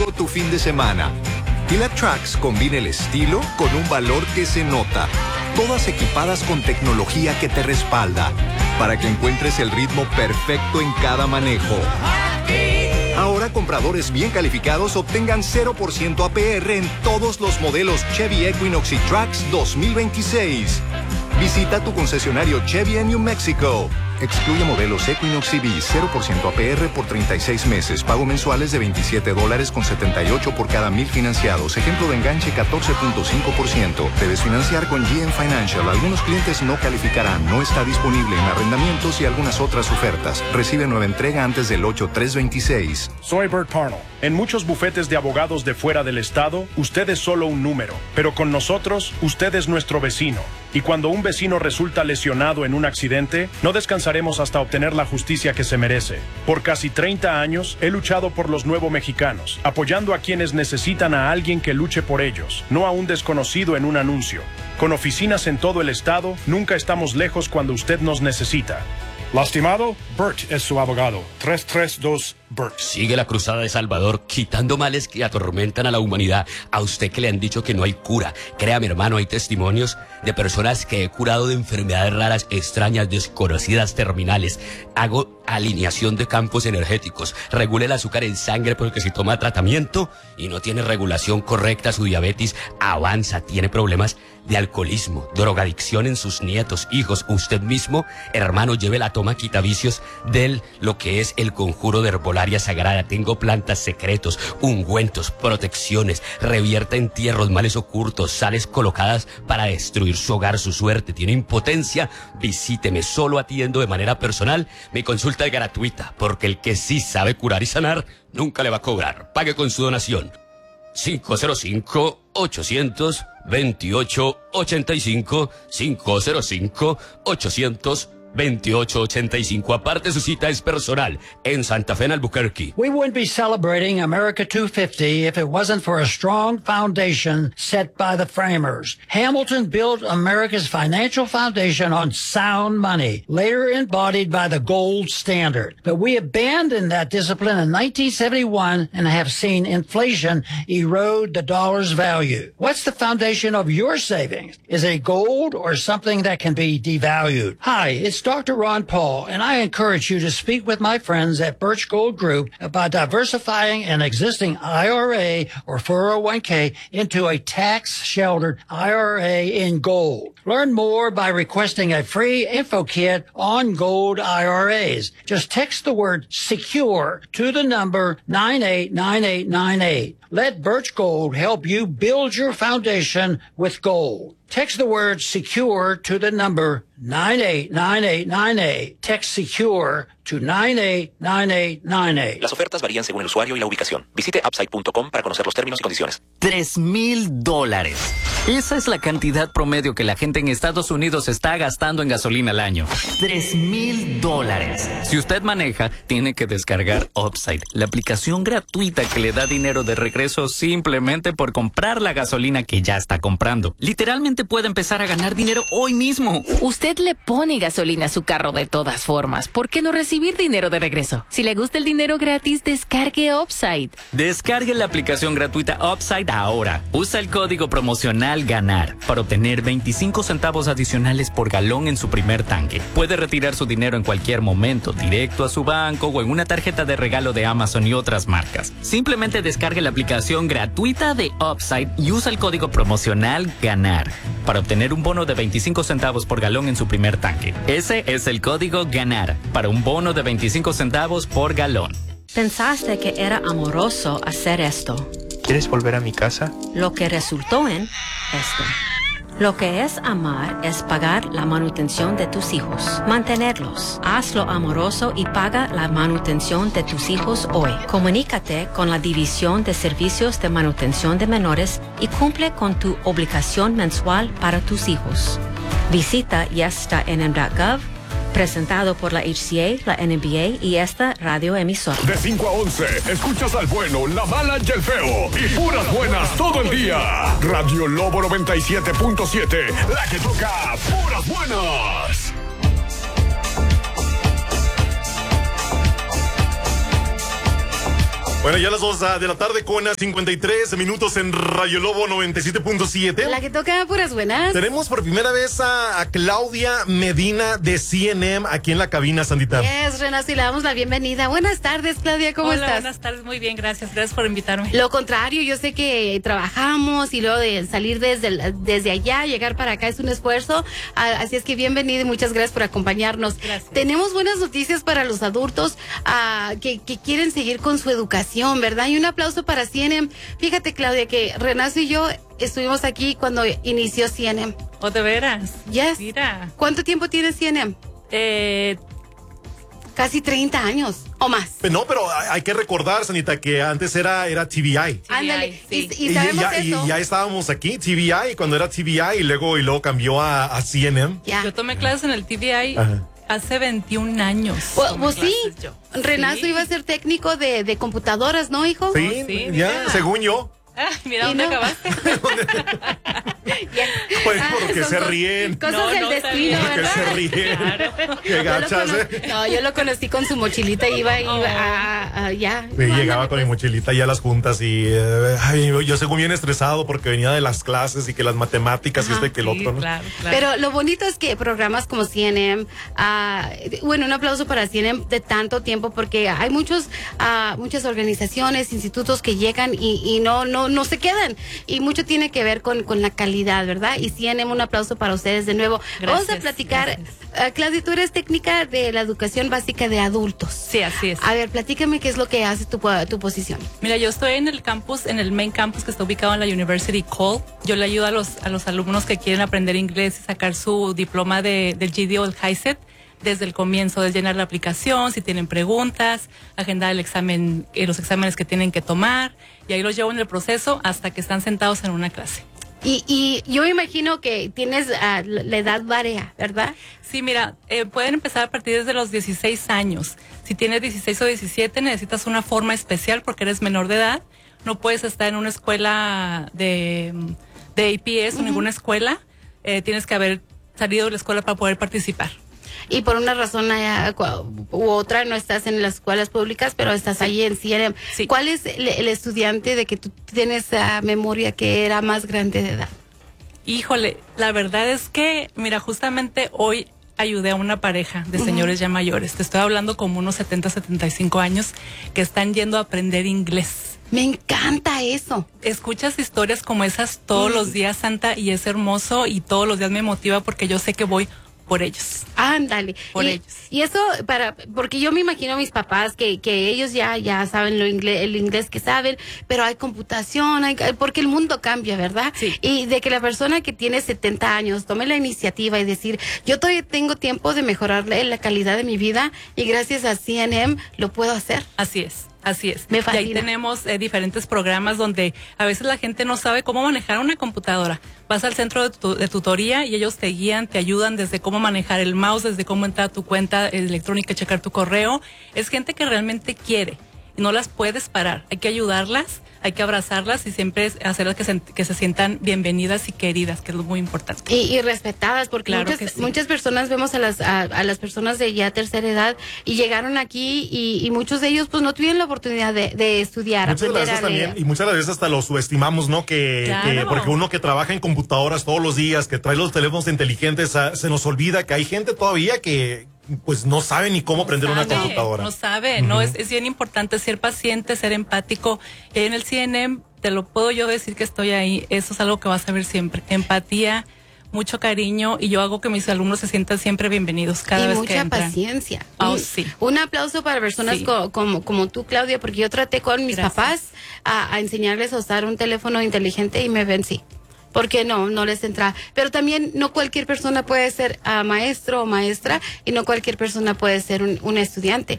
todo tu fin de semana. Y la Trax combina el estilo con un valor que se nota. Todas equipadas con tecnología que te respalda, para que encuentres el ritmo perfecto en cada manejo. Ahora compradores bien calificados obtengan 0% APR en todos los modelos Chevy Equinox y Trax 2026. Visita tu concesionario Chevy en New Mexico. Excluye modelos Equinox CB, 0% APR por 36 meses. Pago mensuales de $27.78 por cada 1,000 financiados. Ejemplo de enganche 14.5%. Debes financiar con GM Financial. Algunos clientes no calificarán. No está disponible en arrendamientos y algunas otras ofertas. Recibe nueva entrega antes del 8/3/26. Soy Bert Parnell. En muchos bufetes de abogados de fuera del estado, usted es solo un número. Pero con nosotros, usted es nuestro vecino. Y cuando un vecino resulta lesionado en un accidente, no descansaremos hasta obtener la justicia que se merece. Por casi 30 años, he luchado por los nuevos mexicanos, apoyando a quienes necesitan a alguien que luche por ellos, no a un desconocido en un anuncio. Con oficinas en todo el estado, nunca estamos lejos cuando usted nos necesita. ¿Lastimado? Bert es su abogado. 332-BERT. Sigue la cruzada de Salvador, quitando males que atormentan a la humanidad. A usted que le han dicho que no hay cura. Créame, hermano, hay testimonios de personas que he curado de enfermedades raras, extrañas, desconocidas, terminales. Hago alineación de campos energéticos. Regule el azúcar en sangre porque si toma tratamiento y no tiene regulación correcta, su diabetes avanza, tiene problemas de alcoholismo, drogadicción en sus nietos, hijos, usted mismo, hermano, lleve la toma quitavicios de lo que es el conjuro de herbolaria sagrada. Tengo plantas secretos, ungüentos, protecciones, revierta entierros, males ocultos, sales colocadas para destruir su hogar, su suerte. ¿Tiene impotencia? Visíteme, solo atiendo de manera personal. Mi consulta es gratuita, porque el que sí sabe curar y sanar, nunca le va a cobrar. Pague con su donación. 505-828-85, 505-828-85. Aparte, su cita es personal en Santa Fe, en Albuquerque. We wouldn't be celebrating America 250 if it wasn't for a strong foundation set by the framers. Hamilton built America's financial foundation on sound money, later embodied by the gold standard. But we abandoned that discipline in 1971 and have seen inflation erode the dollar's value. What's the foundation of your savings? Is it gold or something that can be devalued? Hi, it's Dr. Ron Paul, and I encourage you to speak with my friends at Birch Gold Group about diversifying an existing IRA or 401k into a tax-sheltered IRA in gold. Learn more by requesting a free info kit on gold IRAs. Just text the word SECURE to the number 989898. Let Birch Gold help you build your foundation with gold. Text the word SECURE to the number 989898. Text SECURE to 989898. Las ofertas varían según el usuario y la ubicación. Visite upside.com para conocer los términos y condiciones. $3,000. Esa es la cantidad promedio que la gente en Estados Unidos está gastando en gasolina al año. $3,000. Si usted maneja, tiene que descargar Upside, la aplicación gratuita que le da dinero de regreso simplemente por comprar la gasolina que ya está comprando. Literalmente puede empezar a ganar dinero hoy mismo. Usted le pone gasolina a su carro de todas formas. ¿Por qué no recibir dinero de regreso? Si le gusta el dinero gratis, descargue Upside. Descargue la aplicación gratuita Upside ahora. Usa el código promocional GANAR para obtener 25 centavos adicionales por galón en su primer tanque. Puede retirar su dinero en cualquier momento, directo a su banco o en una tarjeta de regalo de Amazon y otras marcas. Simplemente descargue la aplicación gratuita de Upside y usa el código promocional GANAR para obtener un bono de 25 centavos por galón en su primer tanque. Ese es el código GANAR para un bono de 25 centavos por galón. Pensaste que era amoroso hacer esto. ¿Quieres volver a mi casa? Lo que resultó en esto. Lo que es amar es pagar la manutención de tus hijos, mantenerlos. Hazlo amoroso y paga la manutención de tus hijos hoy. Comunícate con la División de Servicios de Manutención de Menores y cumple con tu obligación mensual para tus hijos. Visita yestaNM.gov, presentado por la HCA, la NBA y esta radio emisora. De 5 a 11, escuchas al bueno, la mala y el feo. Y puras buenas todo el día. Radio Lobo 97.7, la que toca puras buenas. Bueno, ya las 2 de la tarde con 53 minutos en Radio Lobo 97.7. La que toca puras buenas. Tenemos por primera vez a Claudia Medina de CNM aquí en la cabina, Sandita. Yes, Renato, y le damos la bienvenida. Buenas tardes, Claudia, ¿cómo estás? Buenas tardes, muy bien, gracias por invitarme. Lo contrario, yo sé que trabajamos y luego de salir desde allá, llegar para acá es un esfuerzo, así es que bienvenido y muchas gracias por acompañarnos. Gracias. Tenemos buenas noticias para los adultos que quieren seguir con su educación, ¿verdad? Y un aplauso para CNM. Fíjate, Claudia, que Renato y yo estuvimos aquí cuando inició CNM. ¿O de veras? Yes. Mira. ¿Cuánto tiempo tiene CNM? Casi 30 años o más. No, pero hay que recordar, Sanita, que antes era TVI. Ándale, sí. y sabemos eso. Y ya estábamos aquí, TVI, cuando era TVI, y luego cambió a CNM. Ya. Yo tomé clases en el TVI hace 21 años. Pues sí, Renato iba a ser técnico de computadoras, ¿no, hijo? Sí, sí, ya, mira. según yo. Mira, ¿dónde acabaste? Pues porque se ríen. Cosas del destino, porque ¿verdad? se ríen. Claro. Qué gachas, yo lo conocí con su mochilita, iba ya. Sí, llegaba con mi mochilita ya a las juntas y yo según bien estresado porque venía de las clases y que las matemáticas y que el otro, ¿no? Claro. Pero lo bonito es que programas como CNM, un aplauso para CNM de tanto tiempo porque hay muchas organizaciones, institutos que llegan y no se quedan y mucho tiene que ver con la calidad, ¿verdad? Y CNM, un aplauso para ustedes de nuevo. Gracias, vamos a platicar. Claudia, tú eres técnica de la educación básica de adultos. Sí, así es. A ver, platícame qué es lo que hace tu posición. Mira, yo estoy en el campus, en el main campus que está ubicado en la University Call. Yo le ayudo a los alumnos que quieren aprender inglés y sacar su diploma del GED o el HiSET desde el comienzo, de llenar la aplicación, si tienen preguntas, agendar el examen, los exámenes que tienen que tomar, y ahí los llevo en el proceso hasta que están sentados en una clase. Y yo me imagino que tienes la edad varia, ¿verdad? Sí, mira, pueden empezar a partir desde los 16 años. Si tienes 16 o 17, necesitas una forma especial porque eres menor de edad. No puedes estar en una escuela de APS o ninguna escuela. Tienes que haber salido de la escuela para poder participar. Y por una razón u otra no estás en las escuelas públicas, pero estás ahí en CNM. Sí. ¿Cuál es el estudiante de que tú tienes memoria que era más grande de edad? Híjole, la verdad es que, mira, justamente hoy ayudé a una pareja de señores ya mayores. Te estoy hablando como unos 70, 75 años que están yendo a aprender inglés. Me encanta eso. Escuchas historias como esas todos los días, Santa, y es hermoso y todos los días me motiva porque yo sé que voy por ellos. Ándale. Ellos. Y eso porque yo me imagino a mis papás que ellos ya saben el inglés que saben, pero hay computación, porque el mundo cambia, ¿verdad? Sí. Y de que la persona que tiene 70 años tome la iniciativa y decir, yo todavía tengo tiempo de mejorar la calidad de mi vida y gracias a CNM lo puedo hacer. Así es. Así es. Me fascina. Y ahí tenemos diferentes programas donde a veces la gente no sabe cómo manejar una computadora. Vas al centro de tutoría y ellos te guían, te ayudan desde cómo manejar el mouse, desde cómo entrar a tu cuenta electrónica, checar tu correo. Es gente que realmente quiere y no las puedes parar. Hay que ayudarlas, hay que abrazarlas y siempre hacerlas que se sientan bienvenidas y queridas, que es lo muy importante. Y respetadas, porque claro muchas personas vemos a las personas de ya tercera edad y llegaron aquí y muchos de ellos pues no tuvieron la oportunidad de estudiar, muchas aprender veces a leer. también, y muchas veces hasta lo subestimamos, ¿no? Claro. Porque uno que trabaja en computadoras todos los días, que trae los teléfonos inteligentes, se nos olvida que hay gente todavía que pues no sabe ni cómo aprender una computadora. No sabe, no es bien importante ser paciente, ser empático. En el CNM te lo puedo yo decir que estoy ahí, eso es algo que vas a ver siempre, empatía, mucho cariño y yo hago que mis alumnos se sientan siempre bienvenidos cada vez que entran. Y mucha paciencia. Sí. Un aplauso para personas como tú, Claudia, porque yo traté con mis papás a enseñarles a usar un teléfono inteligente y me vencí. Porque no les entra. Pero también no cualquier persona puede ser maestro o maestra y no cualquier persona puede ser un estudiante.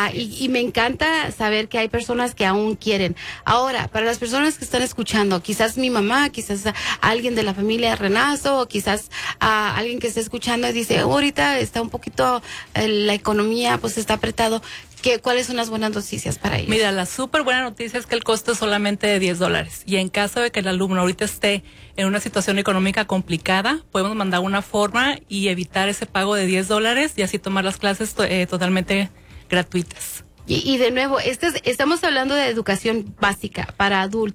Y me encanta saber que hay personas que aún quieren. Ahora, para las personas que están escuchando, quizás mi mamá, quizás alguien de la familia de Renato, o quizás alguien que esté escuchando y dice, ahorita está un poquito, la economía pues está apretado. ¿Cuáles son las buenas noticias para ellos? Mira, la súper buena noticia es que el costo es solamente de $10. Y en caso de que el alumno ahorita esté en una situación económica complicada, podemos mandar una forma y evitar ese pago de $10 y así tomar las clases totalmente gratuitas. Y de nuevo, estamos hablando de educación básica para adultos.